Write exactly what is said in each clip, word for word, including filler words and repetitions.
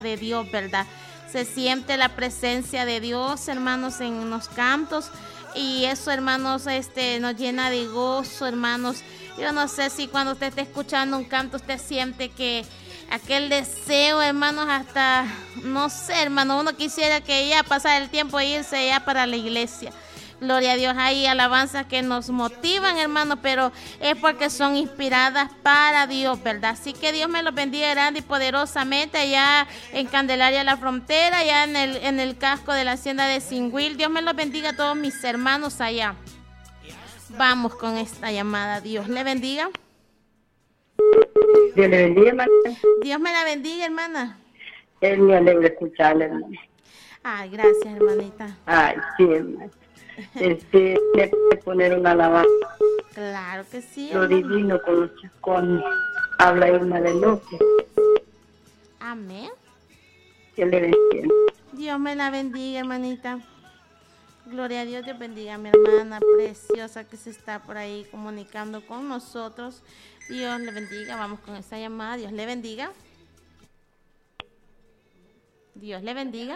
de Dios, ¿verdad? Se siente la presencia de Dios, hermanos, en los cantos, y eso, hermanos, este, nos llena de gozo, hermanos. Yo no sé si cuando usted esté escuchando un canto, usted siente que aquel deseo, hermanos, hasta, no sé, hermano, uno quisiera que ya pasara el tiempo e irse ya para la iglesia. Gloria a Dios, hay alabanzas que nos motivan, hermanos, pero es porque son inspiradas para Dios, ¿verdad? Así que Dios me los bendiga grande y poderosamente allá en Candelaria La Frontera, allá en el, en el casco de la hacienda de Singüil. Dios me los bendiga a todos mis hermanos allá. Vamos con esta llamada. Dios le bendiga. Dios le bendiga, hermana. Dios me la bendiga, hermana. Es muy alegre escucharle, hermana. Ay, gracias, hermanita. Ay, sí, hermana. Este, le puede poner una alabanza. Claro que sí, Lo hermana. divino con los chacones. Habla Irma de López. Amén. Que le bendiga. Dios me la bendiga, hermanita. Gloria a Dios, Dios bendiga a mi hermana preciosa que se está por ahí comunicando con nosotros. Dios le bendiga. Vamos con esta llamada. Dios le bendiga. Dios le bendiga.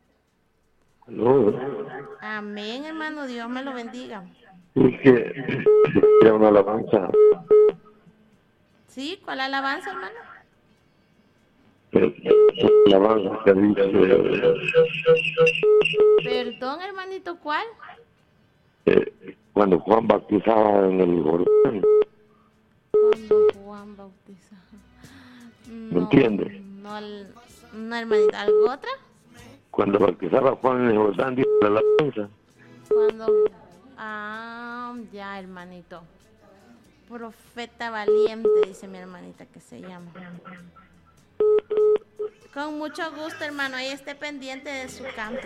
No, Amén, hermano. Dios me lo bendiga. es que era una alabanza. ¿Sí? ¿Cuál alabanza, hermano? eh, Alabanza que dice, Perdón, hermanito, ¿cuál? eh, cuando Juan bautizaba en el Jordán, Cuando Juan bautiza. ¿me No, entiendes? no, no, hermanita. ¿Algo otra? Cuando bautizaba Juan en el Jordán, dice la alabanza. Cuando... Ah, ya, hermanito. Profeta valiente, dice mi hermanita que se llama. Con mucho gusto, hermano. Ahí esté pendiente de su canto.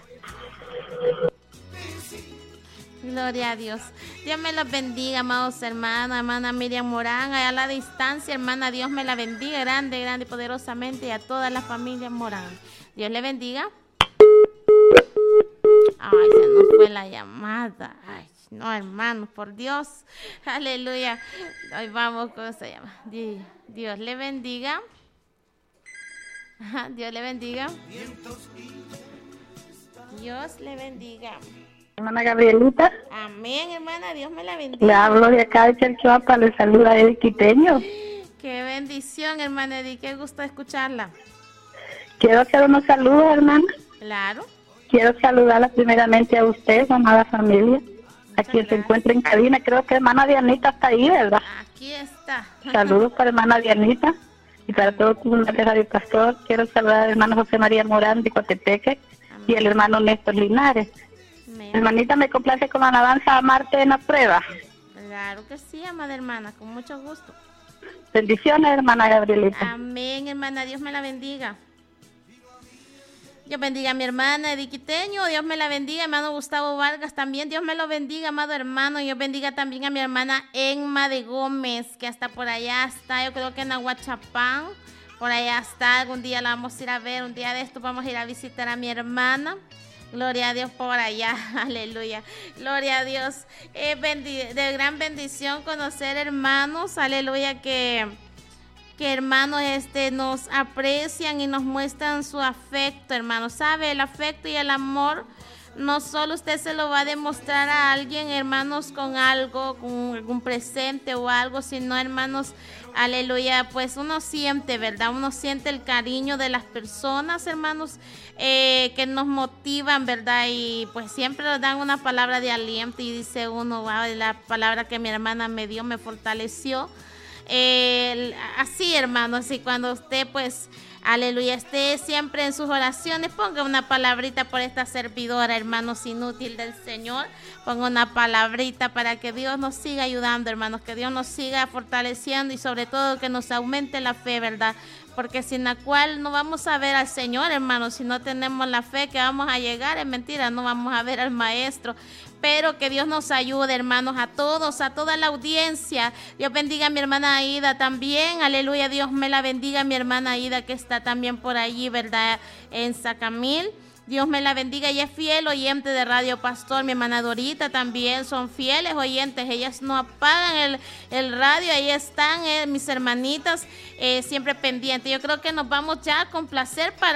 Gloria a Dios. Dios me los bendiga, amados hermanos. Hermana Miriam Morán, allá a la distancia, hermana, Dios me la bendiga grande, grande y poderosamente, y a toda la familia Morán. Dios le bendiga. Ay, se nos fue la llamada. Ay, no, hermanos, por Dios. Aleluya. Hoy vamos con esa llamada. Dios le bendiga. Ajá, Dios le bendiga. Dios le bendiga. Hermana Gabrielita, Amén, hermana. Dios me la le bendiga. hablo de acá de Chalchuapa, le saluda Edith Quiteño. Qué bendición, hermana Edith. Qué gusto escucharla. Quiero hacer unos saludos, hermana. Claro. Quiero saludarla primeramente a usted, amada familia, a quien se encuentra en cabina. Creo que hermana Dianita está ahí, ¿verdad? Aquí está. Saludos para hermana Dianita y para todo tu de Radio Pastor. Quiero saludar al hermano José María Morán de Coatepeque y el hermano Néstor Linares. Amén. Hermanita, me complace con la alabanza Amarte en la prueba. Claro que sí, amada hermana, con mucho gusto. Bendiciones, hermana Gabrielita. Amén, hermana. Dios me la bendiga. Dios bendiga a mi hermana Edith Quiteño. Dios me la bendiga, hermano Gustavo Vargas también. Dios me lo bendiga, amado hermano. Dios bendiga también a mi hermana Emma de Gómez, que hasta por allá está. Yo creo que en Aguachapán. Por allá está. Algún día la vamos a ir a ver. Un día de esto vamos a ir a visitar a mi hermana. Gloria a Dios por allá. Aleluya. Gloria a Dios. Es bendi- de gran bendición conocer hermanos. Aleluya. Que... que hermanos este, nos aprecian y nos muestran su afecto, hermanos. ¿Sabe? El afecto y el amor no solo usted se lo va a demostrar a alguien, hermanos, con algo, con algún presente o algo, sino, hermanos, aleluya, pues uno siente, ¿verdad? Uno siente el cariño de las personas, hermanos, eh, que nos motivan, ¿verdad? Y pues siempre nos dan una palabra de aliento y dice uno, wow, la palabra que mi hermana me dio me fortaleció. Eh, así, hermano, así cuando usted pues aleluya esté siempre en sus oraciones, ponga una palabrita por esta servidora, hermanos, inútil del Señor, ponga una palabrita para que Dios nos siga ayudando, hermanos, que Dios nos siga fortaleciendo y sobre todo que nos aumente la fe, ¿verdad? Porque sin la cual no vamos a ver al Señor, hermanos. Si no tenemos la fe que vamos a llegar, es mentira, no vamos a ver al Maestro. Pero que Dios nos ayude, hermanos, a todos, a toda la audiencia. Dios bendiga a mi hermana Aida también. Aleluya, Dios me la bendiga, mi hermana Aida, que está también por allí, ¿verdad? En Sacamil. Dios me la bendiga. Ella es fiel oyente de Radio Pastor. Mi hermana Dorita también son fieles oyentes. Ellas no apagan el, el radio. Ahí están eh, mis hermanitas eh, siempre pendientes. Yo creo que nos vamos ya con placer para